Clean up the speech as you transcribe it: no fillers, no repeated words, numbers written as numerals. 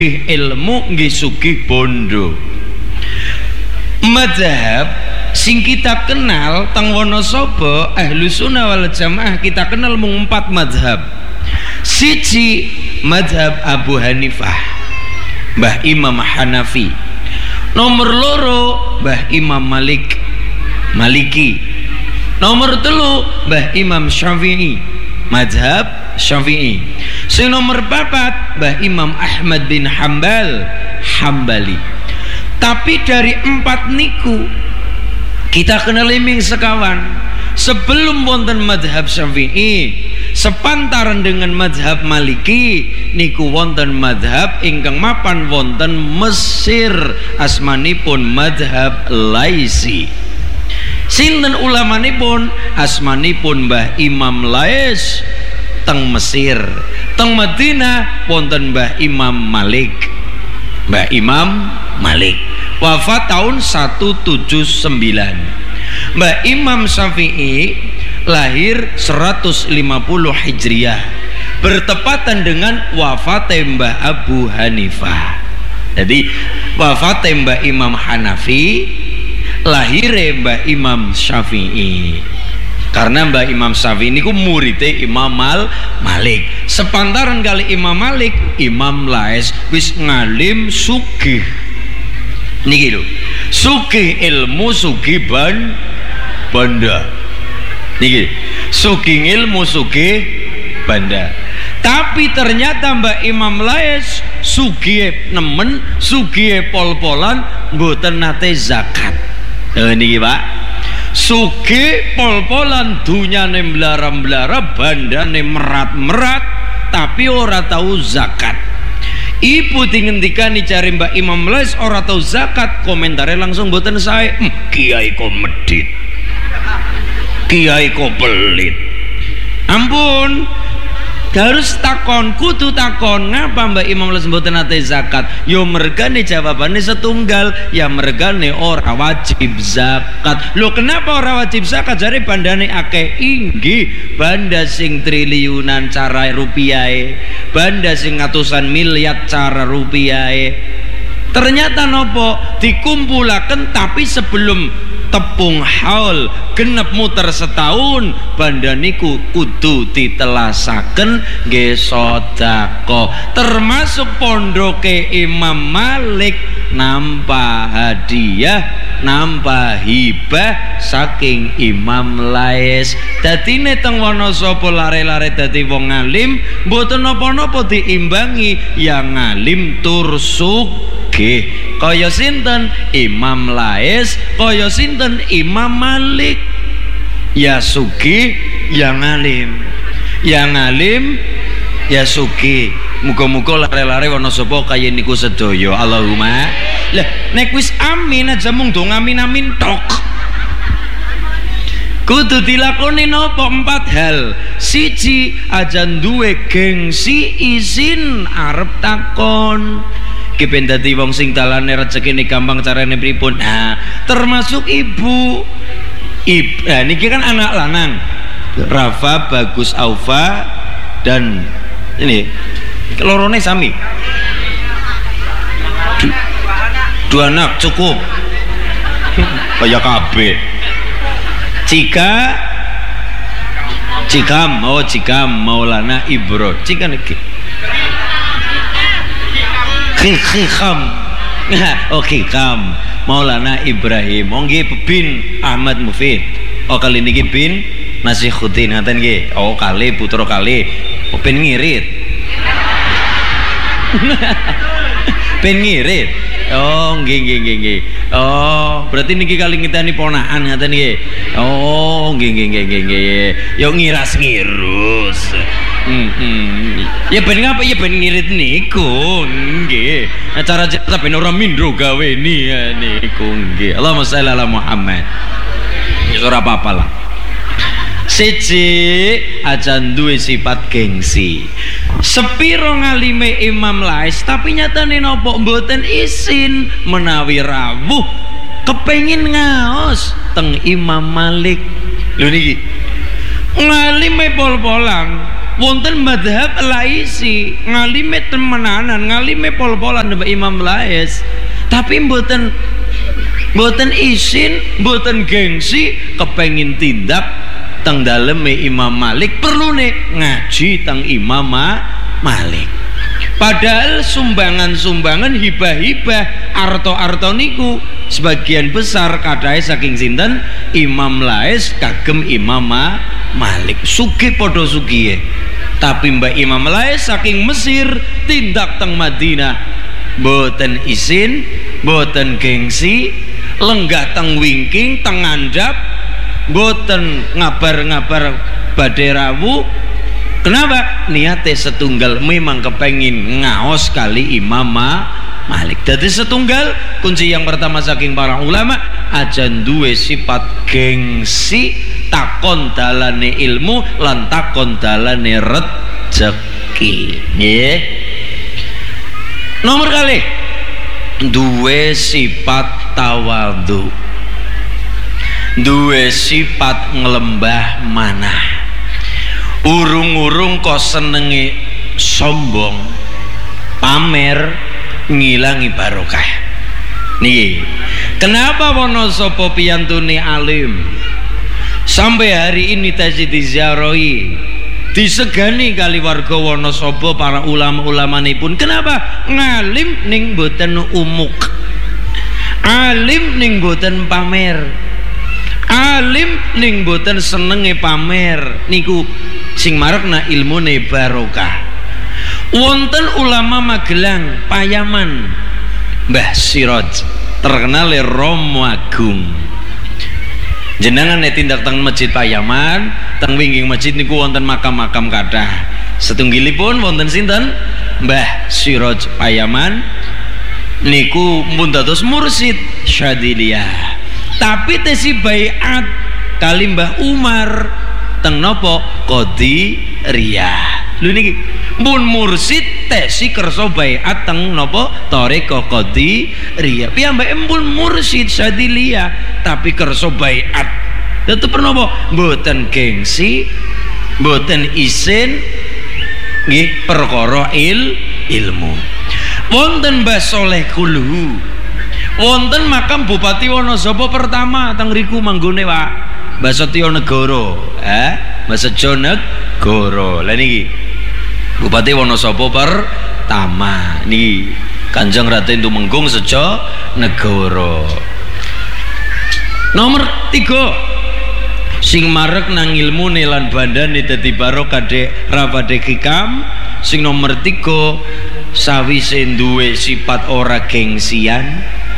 ilmu nggih sugih bondo. Mazhab sing kita kenal teng Wonosobo Ahlus Sunnah wal Jamaah kita kenal mung 4 mazhab. Siji mazhab Abu Hanifah, Mbah Imam Hanafi. Nomor loro Mbah Imam Maliki. Nomor telu Mbah Imam Syafi'i, mazhab Syafi'i. Sing nomor 4 Mbah Imam Ahmad bin Hambali. Tapi dari 4 niku kita kenal iming sekawan. Sebelum wonten mazhab Syafi'i, sepantaran dengan mazhab Maliki niku wonten mazhab ingkang mapan wonten Mesir, asmanipun mazhab Laisi. Sinten ulamanipun? Asmanipun Mbah Imam Lais teng Mesir. Teng Madinah wonten Mbah Imam Malik. Mbah Imam Malik wafat tahun 179. Mbah Imam Syafi'i lahir 150 Hijriah, bertepatan dengan wafat Mbah Abu Hanifah. Jadi wafat Mbah Imam Hanafi, lahir Mbah Imam Syafi'i. Karena Mbah Imam Syafi'i ini ku muridnya Imam Malik. Sepantaran kali Imam Malik, Imam Lais wis ngalim sugih. Niki lho, sugih ilmu, sugih banda. Niki, sugih ilmu, sugih banda. Tapi ternyata Mbak Imam Lais sugih nemen, sugih pol-polan, mboten nate zakat. Niki Pak, sugih pol-polan, dunyane mlara-mlara, bandane merat-merat, tapi ora tahu zakat. Ibu dingendikani cari Mbak Imam Lais ora tahu zakat, komentarnya langsung mboten sae. Kiai kok medit, kiai kok pelit. Ampun, harus takon, kudu takon. Ngapa Mbak Imam Lais mboten nate zakat? Yo mergane jawabane setunggal, ya mergane ora wajib zakat. Lho kenapa ora wajib zakat? Jare bandane akeh. Inggih, banda sing triliunan cara rupiahe, banda sing atusan miliar cara rupiahe. Ternyata nopo dikumpulaken, tapi sebelum tepung haul genep muter setahun banda niku kudu ditelasaken nggih sedekah. Termasuk pondoke Imam Malik nampa hadiah, nampa hibah saking Imam Lais. Dadine teng Wonosobo lare-lare dadi wong alim mboten napa-napa diimbangi yang alim tur sugih. Kaya sinten? Imam Lais, kaya sinten? Imam Malik. Ya sugih, yang alim. Yang alim, ya sugih. Muga-muga lare-lare Wonosobo kaya niku sedaya. Allahumma. Lah nek wis amin aja mung dong amin-amin tok. Kudu dilakoni nopo 4 hal. Siji, aja duwe gengsi izin arep takon. Ki ben dadi wong sing dalane rezekine gampang carane pripun. Nah, termasuk ibu. Niki kan anak lanang. Rafa, Bagus, Aufa dan ini lorone sami. Dua anak cukup. Kaya kabeh. Cikam Maulana Ibro. Cikam iki. Khikam. Oh Khikam Maulana Ibrahim. Oh nggih bin Ahmad Mufid. Oh kali niki bin Nasihuddin ngaten nggih. Oh kali putra kali. Oh ben ngirit. Ben ngirit. Oh nggih. Oh berarti niki kali ngitani ponakan ngaten nggih. Oh nggih. Yo ngiras-ngirus. Ya ben ngapa ya ben ngirit niku nggih. Acara cerita ben ora mindro gawe niku nggih. Allahumma shalli ala Muhammad. Ya ora apa-apa lah. Siji aja duwe sifat gengsi. Sepiro ngalime Imam Lais tapi nyatane nopo mboten izin menawi rawuh kepengin ngaos teng Imam Malik. Lho niki ngalime pol-polang wonten madhab Laisi ngalime temenanan, ngalime pol-polan Mbak Imam Lais, tapi mboten isin, mboten gengsi kepengin tindak teng daleme Imam Malik, perlu nih ngaji teng Imam Malik. Padahal sumbangan-sumbangan hibah-hibah arto-arto niku sebagian besar kadahe saking sinten Imam Lais kagem Imam Malik. Sugih padha sugihe. Tapi Mbak Imam Lais saking Mesir tindak teng Madinah boten isin, boten gengsi, lenggah teng wingking, teng ngandhap, boten ngabar-ngabar badhe rawuh. Kenapa? Niate setunggal, memang kepengin ngaos kali Imam Malik. Jadi setunggal, kunci yang pertama saking para ulama, aja duwe sifat gengsi, takon dalane ilmu lan takon dalane rezeki. Nggih. Nomor kali duwe sifat tawadhu, duwe sifat ngelembah manah. Urung-urung kok senenge sombong, pamer, ngilangi barokah. Niki, kenapa Wonosobo piyantune alim sampai hari ini tasih diziarahi, disegani kali warga Wonosobo para ulama-ulamanipun. Kenapa? Ngalim ning boten umuk, alim ning boten pamer, alim ning boten senenge pamer. Niku sing marekna ilmune barokah. Wonten ulama Magelang, Payaman, Mbah Siraj, terkenal Romo Agung. Jenengan tindak teng masjid Payaman, teng wingking masjid niku wonten makam-makam kathah. Setunggilipun wonten sinten? Mbah Siraj Payaman niku pun dados mursid Syadiliyah. Tapi tesi baiat kali Mbah Umar teng nopo Qadiriyah. Lho niki pun mursid tesi kersa baiat teng nopo Thariqah Qadiriyah. Piyambake pun mursid Syadiliyah tapi kersa baiat. Tetep napa? Mboten gengsi, mboten isin nggih perkara ilmu. Wonten Mbah Soleh Kulhu, wonten makam Bupati Wonosobo pertama teng riku manggone Pak Mbah Setyo Negoro, Mbah Setyo Negoro. Lah niki Bupati Wonosobo pertama niki Kanjeng Raden Tumenggung Setyo Negoro. Nomor 3 sing marek nang ilmune lan bandane dadi barokah ra badhe hikam. Sing nomor 3 sawise duwe sifat ora gengsian,